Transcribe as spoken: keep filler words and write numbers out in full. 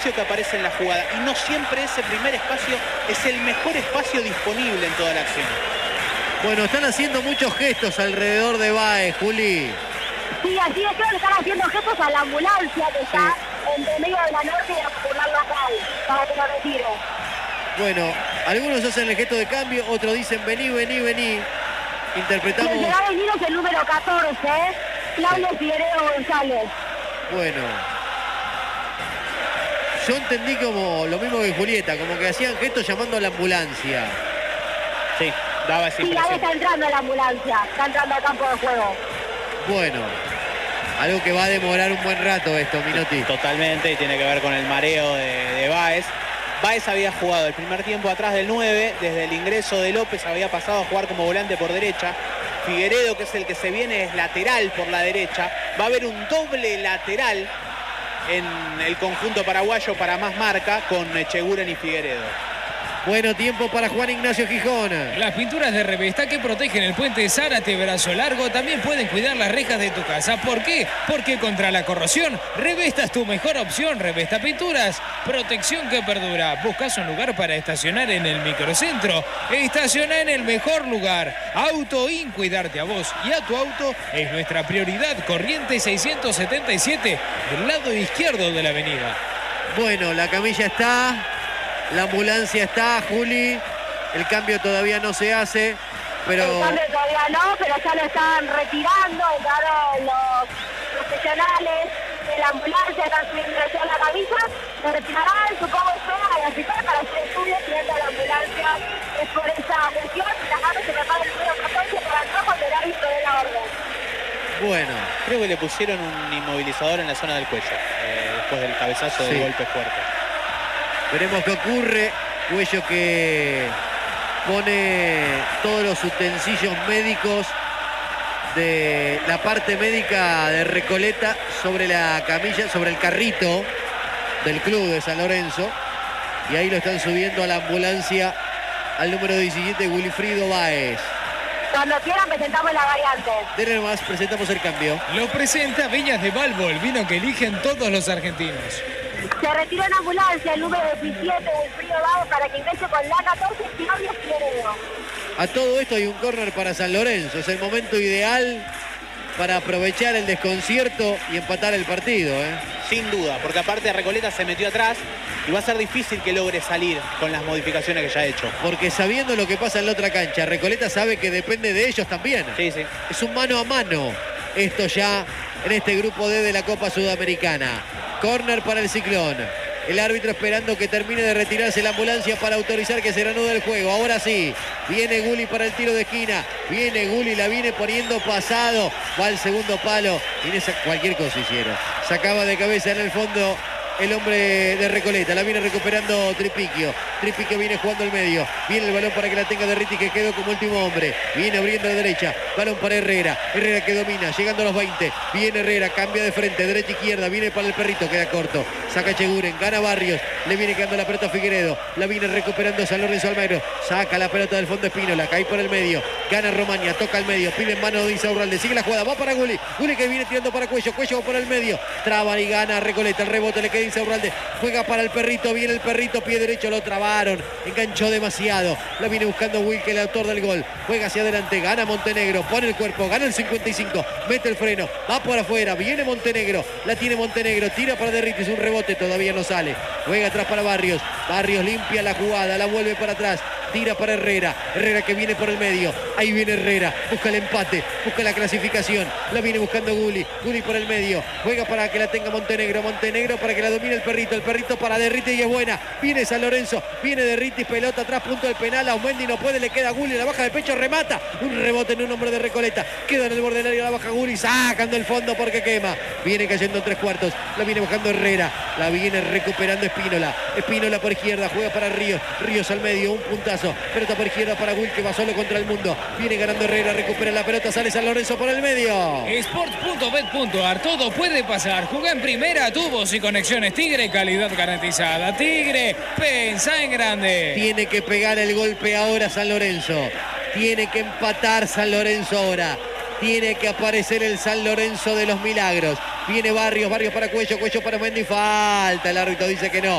que aparece en la jugada y no siempre ese primer espacio es el mejor espacio disponible en toda la acción. Bueno, están haciendo muchos gestos alrededor de Báez, Juli. Sí, así es, creo que están haciendo gestos a la ambulancia que está sí. entre medio de la norte y la popular local para que lo retire. Bueno, algunos hacen el gesto de cambio, otros dicen vení, vení, vení. Interpretamos... El que va a venir es el número catorce, ¿eh? Claudio sí. Figueredo González. Bueno. Yo entendí como lo mismo que Julieta, como que hacían gestos llamando a la ambulancia. Sí, daba esa sí, impresión. ahí está entrando la ambulancia, está entrando al campo de juego. Bueno, algo que va a demorar un buen rato esto, Minotti. Totalmente, y tiene que ver con el mareo de, de Báez. Báez había jugado el primer tiempo atrás del nueve, desde el ingreso de López había pasado a jugar como volante por derecha. Figueredo, que es el que se viene, es lateral por la derecha. Va a haber un doble lateral en el conjunto paraguayo para más marca con Echeguren y Figueredo. Bueno, tiempo para Juan Ignacio Gijón. Las pinturas de Revesta que protegen el puente Zárate Brazo Largo también pueden cuidar las rejas de tu casa. ¿Por qué? Porque contra la corrosión, Revesta es tu mejor opción. Revesta Pinturas, protección que perdura. ¿Buscas un lugar para estacionar en el microcentro? Estaciona en el mejor lugar. Autoin, cuidarte a vos y a tu auto es nuestra prioridad. Corrientes seiscientos setenta y siete, del lado izquierdo de la avenida. Bueno, la camilla está... La ambulancia está, Juli. El cambio todavía no se hace, pero... El cambio todavía no, pero ya lo están retirando. Entraron los profesionales de la ambulancia, están subiendo a la camilla. Lo retirarán, supongo que van a visitar para hacer estudios y entra la ambulancia. Es por esa cuestión. La carga se prepara el número catorce para el trabajo del árbitro de la orden. Bueno. Creo que le pusieron un inmovilizador en la zona del cuello, eh, después del cabezazo del sí. golpe fuerte. Veremos qué ocurre. Cuello que pone todos los utensilios médicos de la parte médica de Recoleta sobre la camilla, sobre el carrito del club de San Lorenzo. Y ahí lo están subiendo a la ambulancia al número diecisiete, Wilfrido Báez. Cuando quieran presentamos la variante. De nomás presentamos el cambio. Lo presenta Viñas de Balbo, el vino que eligen todos los argentinos. Se retiró en ambulancia el número diecisiete del Frío Báez para que ingrese con la catorce, Claudio Figueredo. A todo esto hay un córner para San Lorenzo. Es el momento ideal para aprovechar el desconcierto y empatar el partido, ¿eh? Sin duda, porque aparte Recoleta se metió atrás y va a ser difícil que logre salir con las modificaciones que ya ha hecho. Porque sabiendo lo que pasa en la otra cancha, Recoleta sabe que depende de ellos también. Sí, sí. Es un mano a mano esto ya en este grupo D de la Copa Sudamericana. Córner para el Ciclón. El árbitro esperando que termine de retirarse la ambulancia para autorizar que se reanude el juego. Ahora sí, viene Gulli para el tiro de esquina. Viene Gulli, la viene poniendo pasado. Va al segundo palo. Viene cualquier cosa hicieron. Sacaba de cabeza en el fondo el hombre de Recoleta. La viene recuperando Tripiquio. Tripiquio viene jugando el medio. Viene el balón para que la tenga Derriti, que quedó como último hombre. Viene abriendo a la derecha. Balón para Herrera. Herrera que domina. Llegando a los veinte. Viene Herrera. Cambia de frente. Derecha izquierda. Viene para el perrito. Queda corto. Saca Echeguren. Gana Barrios. Le viene quedando la pelota a Figueredo. La viene recuperando San Lorenzo Almagro. Saca la pelota del fondo Espínola. Cae por el medio. Gana Romaña. Toca al medio. Pide en mano de Insaurralde. Sigue la jugada. Va para Gulli. Gulli que viene tirando para Cuello. Cuello va por el medio. Traba y gana Recoleta. El rebote le queda Insaurralde. Juega para el perrito. Viene el perrito. Pie derecho. Lo trabaron. Enganchó demasiado. La viene buscando Wilke, el autor del gol. Juega hacia adelante. Gana Montenegro. Pone el cuerpo. Gana el cincuenta y cinco. Mete el freno. Va por afuera. Viene Montenegro. La tiene Montenegro. Tira para Derritis. Un rebote. Todavía no sale. Juega atrás para Barrios. Barrios limpia la jugada. La vuelve para atrás. Tira para Herrera. Herrera que viene por el medio. Ahí viene Herrera. Busca el empate. Busca la clasificación. La viene buscando Gulli. Gulli por el medio. Juega para que la tenga Montenegro. Montenegro para que la domine el perrito. El perrito para Derritis y es buena. Viene San Lorenzo. Viene Derritis. Pelota atrás. Punto del penal. Aumendi no puede. Le queda Gulli. La baja de pecho. Remata. Un rebote en un hombre de Recoleta. Queda en el borde del área. La baja Gulli. Sacando el fondo porque quema. Viene cayendo en tres cuartos. La viene buscando Herrera. La viene recuperando Espínola. Espínola por izquierda. Juega para Ríos. Ríos al medio. Un puntazo. Pelota por izquierda para Will, que va solo contra el mundo. Viene ganando Herrera, recupera la pelota, sale San Lorenzo por el medio. Sport punto bet punto ar, todo puede pasar. Juega en primera, tubos y conexiones Tigre, calidad garantizada. Tigre, pensá en grande. Tiene que pegar el golpe ahora San Lorenzo. Tiene que empatar San Lorenzo ahora. Tiene que aparecer el San Lorenzo de los Milagros. Viene Barrios, Barrios para Cuello, Cuello para Mendy. Falta, el árbitro dice que no.